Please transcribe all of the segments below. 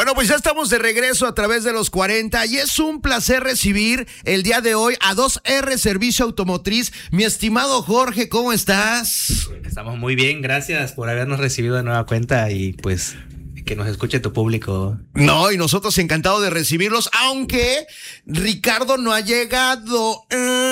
Bueno, pues ya estamos de regreso a través de los 40 y es un placer recibir el día de hoy a 2R Servicio Automotriz. Mi estimado Jorge, ¿cómo estás? Estamos muy bien, gracias por habernos recibido de nueva cuenta y pues que nos escuche tu público. No, y nosotros encantados de recibirlos, aunque Ricardo no ha llegado.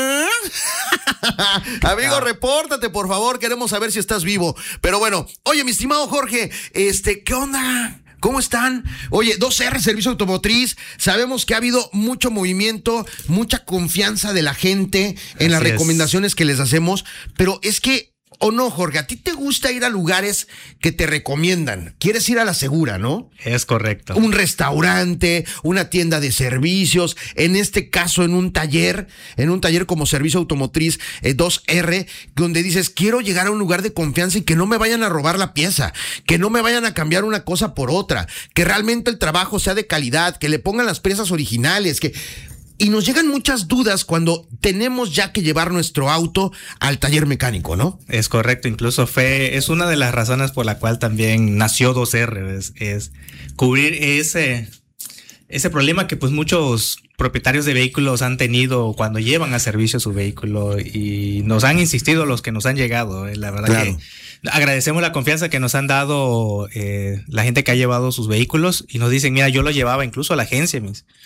Amigo, repórtate, por favor, queremos saber si estás vivo. Pero bueno, oye, mi estimado Jorge, ¿qué onda? ¿Cómo están? Oye, 2R Servicio Automotriz, sabemos que ha habido mucho movimiento, mucha confianza de la gente en las recomendaciones que les hacemos, pero es que, ¿o no, Jorge? ¿A ti te gusta ir a lugares que te recomiendan? ¿Quieres ir a la segura, no? Es correcto. Un restaurante, una tienda de servicios, en este caso en un taller como Servicio Automotriz 2R, donde dices, quiero llegar a un lugar de confianza y que no me vayan a robar la pieza, que no me vayan a cambiar una cosa por otra, que realmente el trabajo sea de calidad, que le pongan las piezas originales, que... Y nos llegan muchas dudas cuando tenemos ya que llevar nuestro auto al taller mecánico, ¿no? Es correcto, incluso es una de las razones por la cual también nació 2R, es cubrir ese problema que pues muchos propietarios de vehículos han tenido cuando llevan a servicio su vehículo y nos han insistido los que nos han llegado. La verdad que agradecemos la confianza que nos han dado la gente que ha llevado sus vehículos y nos dicen, mira, yo lo llevaba incluso a la agencia,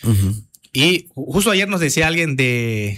Y justo ayer nos decía alguien que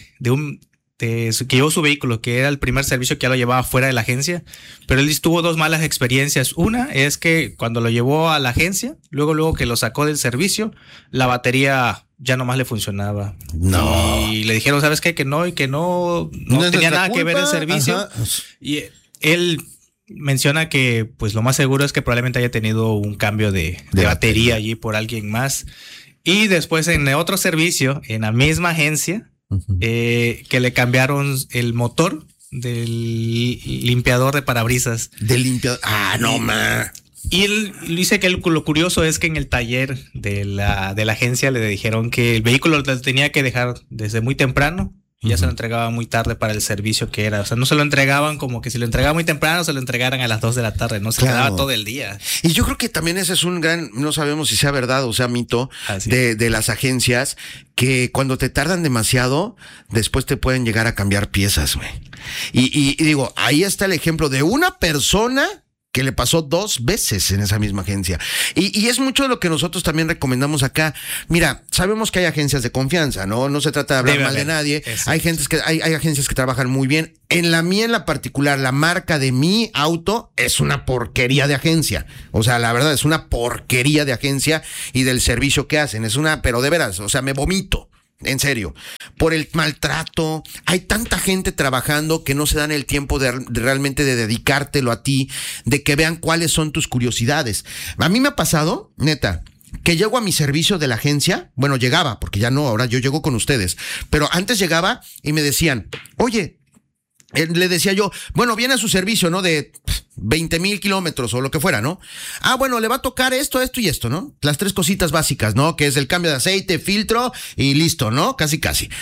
llevó su vehículo, que era el primer servicio que ya lo llevaba fuera de la agencia, pero él tuvo dos malas experiencias. Una es que cuando lo llevó a la agencia, luego que lo sacó del servicio, la batería ya nomás le funcionaba. No. Y le dijeron, ¿sabes qué? Que no tenía nada que ver el servicio. Ajá. Y él menciona que pues lo más seguro es que probablemente haya tenido un cambio de batería allí por alguien más. Y después en otro servicio, en la misma agencia, que le cambiaron el motor del limpiador de parabrisas. Del limpiador. No, man. Y él dice que lo curioso es que en el taller de la agencia le dijeron que el vehículo lo tenía que dejar desde muy temprano. Y ya se lo entregaba muy tarde para el servicio que era. O sea, no se lo entregaban como que si lo entregaba muy temprano, se lo entregaran a las 2 de la tarde. No se quedaba todo el día. Y yo creo que también ese es un gran, no sabemos si sea verdad o sea mito, de las agencias, que cuando te tardan demasiado, después te pueden llegar a cambiar piezas, güey. Y digo, ahí está el ejemplo de una persona que le pasó 2 veces en esa misma agencia. Y es mucho de lo que nosotros también recomendamos acá. Mira, sabemos que hay agencias de confianza, ¿no? No se trata de hablar mal de nadie. Hay agencias que trabajan muy bien. En la mía, en la particular, la marca de mi auto es una porquería de agencia. O sea, la verdad, es una porquería de agencia y del servicio que hacen. Pero de veras, o sea, me vomito. En serio, por el maltrato, hay tanta gente trabajando que no se dan el tiempo de realmente de dedicártelo a ti, de que vean cuáles son tus curiosidades. A mí me ha pasado, neta, que llego a mi servicio de la agencia, bueno, llegaba, porque ya no, ahora yo llego con ustedes, pero antes llegaba y me decían, oye, le decía yo, bueno, viene a su servicio, ¿no? De 20,000 kilómetros o lo que fuera, ¿no? Bueno, le va a tocar esto y esto, ¿no? Las 3 cositas básicas, ¿no? Que es el cambio de aceite, filtro y listo, ¿no? Casi.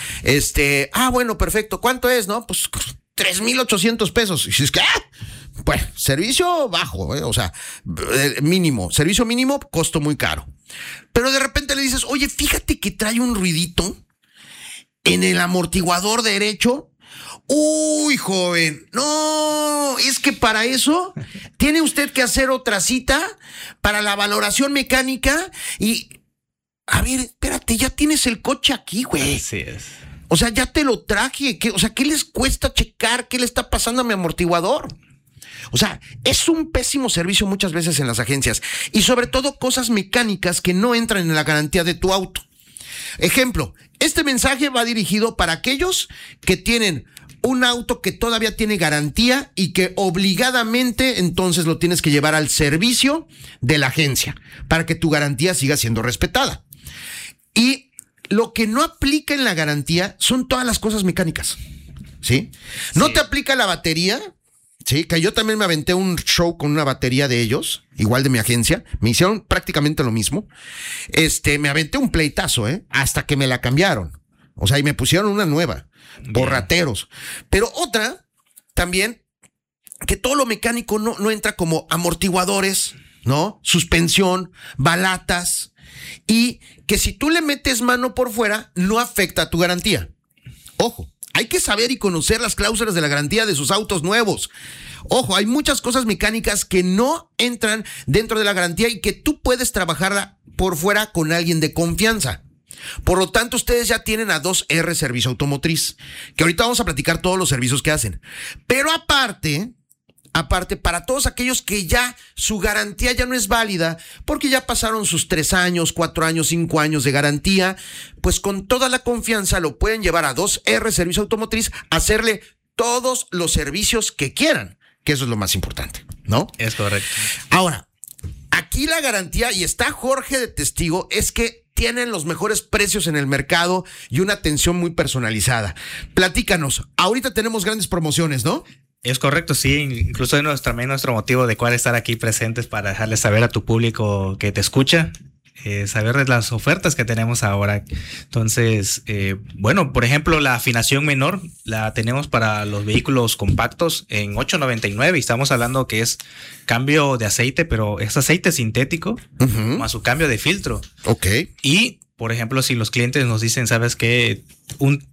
Bueno, perfecto. ¿Cuánto es, no? Pues 3,800 pesos. Y dices, ¿qué? Pues, servicio bajo, o sea, mínimo. Servicio mínimo, costo muy caro. Pero de repente le dices, oye, fíjate que trae un ruidito en el amortiguador derecho. Uy, joven, no, es que para eso tiene usted que hacer otra cita para la valoración mecánica y, a ver, espérate, ya tienes el coche aquí, güey. Así es. O sea, ya te lo traje, ¿qué les cuesta checar qué le está pasando a mi amortiguador? O sea, es un pésimo servicio muchas veces en las agencias y sobre todo cosas mecánicas que no entran en la garantía de tu auto. Ejemplo, este mensaje va dirigido para aquellos que tienen un auto que todavía tiene garantía y que obligadamente entonces lo tienes que llevar al servicio de la agencia para que tu garantía siga siendo respetada. Y lo que no aplica en la garantía son todas las cosas mecánicas, ¿sí? No te aplica la batería, ¿sí? Que yo también me aventé un show con una batería de ellos, igual de mi agencia, me hicieron prácticamente lo mismo. Me aventé un pleitazo, hasta que me la cambiaron. O sea, y me pusieron una nueva. Por rateros. Pero otra, también, que todo lo mecánico no entra como amortiguadores, ¿no? Suspensión, balatas, y que si tú le metes mano por fuera, no afecta a tu garantía. Ojo, hay que saber y conocer las cláusulas de la garantía de sus autos nuevos. Ojo, hay muchas cosas mecánicas que no entran dentro de la garantía y que tú puedes trabajarla por fuera con alguien de confianza. Por lo tanto, ustedes ya tienen a 2R Servicio Automotriz, que ahorita vamos a platicar todos los servicios que hacen. Pero aparte, para todos aquellos que ya su garantía ya no es válida, porque ya pasaron sus 3 años, 4 años, 5 años de garantía, pues con toda la confianza lo pueden llevar a 2R Servicio Automotriz a hacerle todos los servicios que quieran, que eso es lo más importante, ¿no? Es correcto. Ahora, aquí la garantía, y está Jorge de testigo, es que tienen los mejores precios en el mercado y una atención muy personalizada. Platícanos, ahorita tenemos grandes promociones, ¿no? Es correcto, sí. Incluso es también nuestro motivo de cuál estar aquí presentes para dejarles saber a tu público que te escucha, saber de las ofertas que tenemos ahora. Entonces, bueno, por ejemplo, la afinación menor la tenemos para los vehículos compactos en $8.99 y estamos hablando que es cambio de aceite, pero es aceite sintético más su cambio de filtro. Ok. Y, por ejemplo, si los clientes nos dicen, ¿sabes qué? Un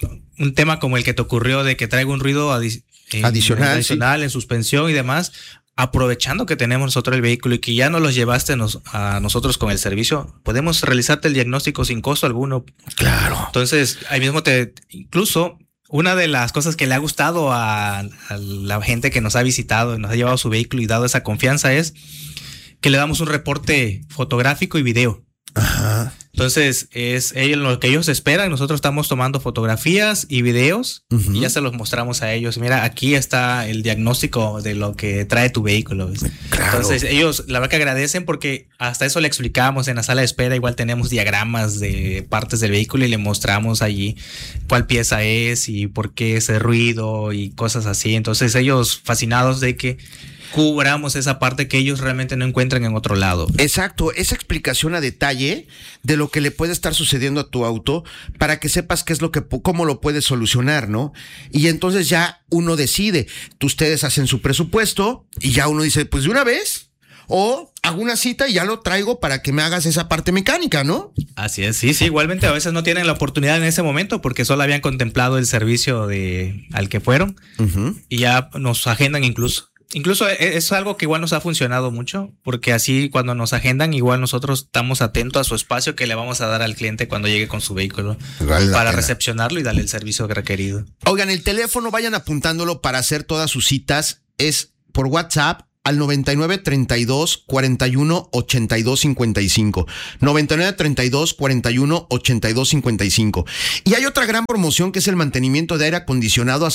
tema como el que te ocurrió de que traigo un ruido adicional sí, en suspensión y demás, aprovechando que tenemos nosotros el vehículo y que ya nos los llevaste a nosotros con el servicio, podemos realizarte el diagnóstico sin costo alguno. Claro. Entonces, ahí mismo incluso una de las cosas que le ha gustado a la gente que nos ha visitado y nos ha llevado su vehículo y dado esa confianza es que le damos un reporte fotográfico y video. Ajá. Entonces, es lo que ellos esperan. Nosotros estamos tomando fotografías y videos y ya se los mostramos a ellos. Mira, aquí está el diagnóstico de lo que trae tu vehículo. Claro. Entonces, ellos la verdad que agradecen porque hasta eso le explicamos en la sala de espera. Igual tenemos diagramas de partes del vehículo y le mostramos allí cuál pieza es y por qué ese ruido y cosas así. Entonces, ellos fascinados de que cubramos esa parte que ellos realmente no encuentran en otro lado. Exacto, esa explicación a detalle de lo que le puede estar sucediendo a tu auto para que sepas qué es cómo lo puedes solucionar, ¿no? Y entonces ya uno decide, ustedes hacen su presupuesto y ya uno dice, pues de una vez, o hago una cita y ya lo traigo para que me hagas esa parte mecánica, ¿no? Así es, sí, igualmente a veces no tienen la oportunidad en ese momento porque solo habían contemplado el servicio al que fueron y ya nos agendan incluso. Incluso es algo que igual nos ha funcionado mucho, porque así cuando nos agendan, igual nosotros estamos atentos a su espacio que le vamos a dar al cliente cuando llegue con su vehículo para recepcionarlo y darle el servicio requerido. Oigan, el teléfono, vayan apuntándolo para hacer todas sus citas, es por WhatsApp al 99 32 41 82 55. 99 32 41 82 55. Y hay otra gran promoción que es el mantenimiento de aire acondicionado a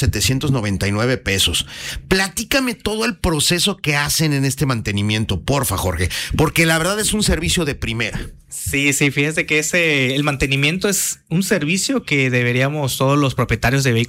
799 pesos. Platícame todo el proceso que hacen en este mantenimiento, porfa, Jorge, porque la verdad es un servicio de primera. Sí, fíjese que el mantenimiento es un servicio que deberíamos todos los propietarios de vehículos